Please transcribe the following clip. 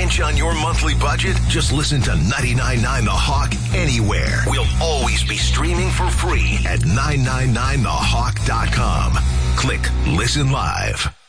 pinch on your monthly budget? Just listen to 99.9 The Hawk anywhere. We'll always be streaming for free at 999thehawk.com. Click Listen Live.